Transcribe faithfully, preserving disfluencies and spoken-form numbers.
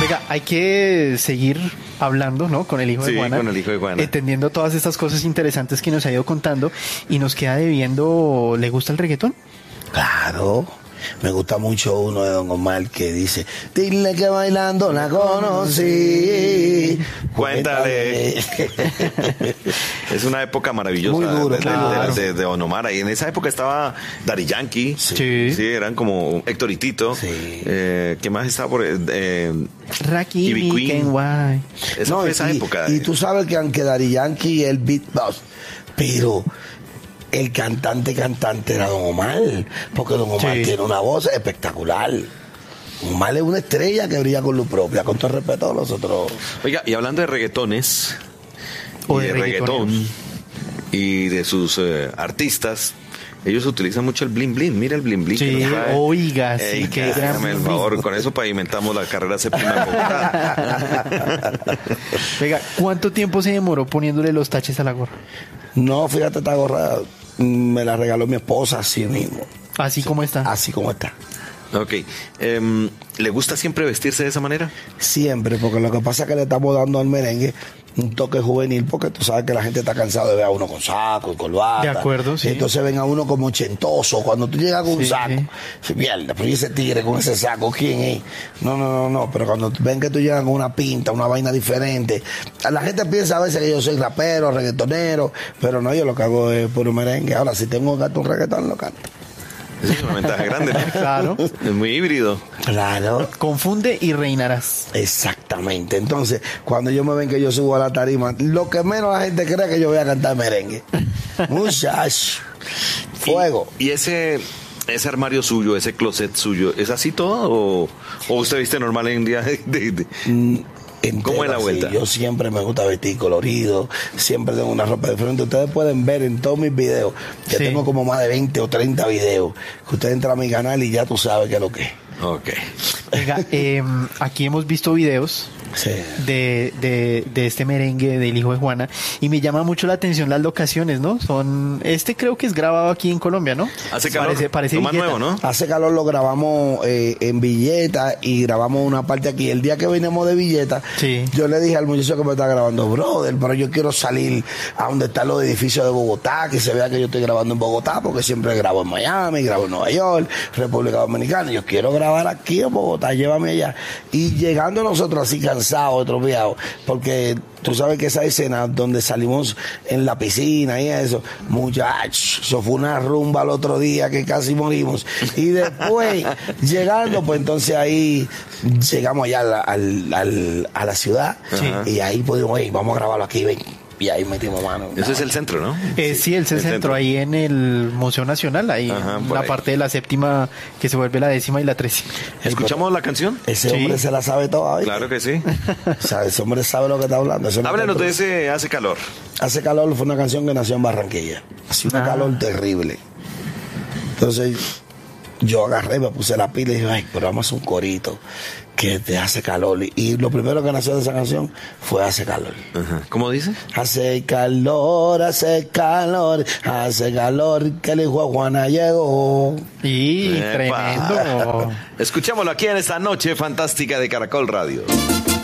Venga, hay que seguir hablando, ¿no? Con el hijo sí, de Juana. con el hijo de Juana. Entendiendo todas estas cosas interesantes que nos ha ido contando y nos queda debiendo, ¿le gusta el reggaetón? Claro. Me gusta mucho uno de Don Omar que dice, dile que bailando la conocí. Cuéntale. Es una época maravillosa. Muy duro, de, claro. de, de, de Don Omar. Y en esa época estaba Daddy Yankee. Sí. Sí, eran como Héctor y Tito. Sí. Eh, ¿Qué más estaba por eh, Raki, Ivy Queen. Guay. Esa No, fue y, esa época. y tú sabes que aunque Daddy Yankee el beatbox, pero el cantante cantante era Don Omar, porque Don Omar Sí. tiene una voz espectacular. Don Omar es una estrella que brilla con luz propia, con todo respeto a los otros. Oiga, y hablando de reggaetones, O y de de reggaetón, reggaetoneros. y de sus eh, artistas, ellos utilizan mucho el bling bling. Mira el bling bling. Sí, que nos trae. oiga, sí, Ey, qué gran hágame el bling favor, bling. con eso pavimentamos la carrera séptima en Bogotá. Venga, ¿cuánto tiempo se demoró poniéndole los taches a la gorra? No, fíjate, esta gorra mm, me la regaló mi esposa así mismo, Así como está. así como está. Ok. Em, ¿Le gusta siempre vestirse de esa manera? Siempre, porque lo que pasa es que le estamos dando al merengue un toque juvenil, porque tú sabes que la gente está cansada de ver a uno con saco y corbata. De acuerdo, sí. Entonces ven a uno como ochentoso. Cuando tú llegas con un Sí, saco, sí. se pierde, pero ¿y ese tigre con ese saco? ¿Quién es? No, no, no, no. Pero cuando ven que tú llegas con una pinta, una vaina diferente, la gente piensa a veces que yo soy rapero, reggaetonero, pero no, yo lo que hago es puro merengue. Ahora, si tengo que cantar un reggaetón, lo canto. Esa es una ventaja grande, ¿no? Claro. Es muy híbrido. Claro. Confunde y reinarás. Exactamente. Entonces, cuando yo me ven que yo subo a la tarima, lo que menos la gente cree es que yo voy a cantar merengue. Muchacho. Fuego. ¿Y, y ese, ese armario suyo, ese closet suyo, es así todo? ¿O, o usted viste normal en día de, de- de- Entero, ¿Cómo es la así. vuelta? Yo siempre me gusta vestir colorido, siempre tengo una ropa diferente. Ustedes pueden ver en todos mis videos, que Sí. tengo como más de veinte o treinta videos, que usted entra a mi canal y ya tú sabes qué es lo que es. Ok. Venga, eh, aquí hemos visto videos Sí. de, de, de este merengue del hijo de Juana y me llama mucho la atención las locaciones, ¿no? Son, este creo que es grabado aquí en Colombia, ¿no? Hace calor. Parece, parece Lo más Villeta. nuevo, ¿no? Hace calor, lo grabamos eh, en Villeta y grabamos una parte aquí. El día que vinimos de Villeta, Sí. yo le dije al muchacho que me está grabando, brother, pero yo quiero salir a donde están los edificios de Bogotá, que se vea que yo estoy grabando en Bogotá, porque siempre grabo en Miami, grabo en Nueva York, República Dominicana. Yo quiero grabar aquí en Bogotá, llévame allá. Y llegando nosotros así cansados, atrofiados, porque tú sabes que esa escena donde salimos en la piscina y eso, muchachos, eso fue una rumba el otro día que casi morimos. Y después, llegando, pues entonces ahí llegamos allá al, al- al- a la ciudad Sí. y ahí pudimos, "Ey, vamos a grabarlo aquí, ven". Y ahí metimos mano. Eso es el centro, ¿no? Eh, sí, el centro, centro. ahí en el Museo Nacional, ahí Ajá, en por la ahí. parte de la séptima que se vuelve la décima y la trece. ¿Escuchamos la canción? Ese Sí. hombre se la sabe toda, ¿viste? Claro que sí. O sea, ese hombre sabe lo que está hablando. Eso no Háblanos está- de ese Hace Calor. Hace calor fue una canción que nació en Barranquilla. Hacía una Ah. calor terrible. Entonces yo agarré, me puse la pila y dije, ay, pero vamos a hacer un corito que te hace calor. Y, y lo primero que nació de esa canción fue Hace calor. Ajá. ¿Cómo dice? Hace calor, hace calor, hace calor, que el hijo de Juana llegó. Y Epa. tremendo. Escuchémoslo aquí en esta noche fantástica de Caracol Radio.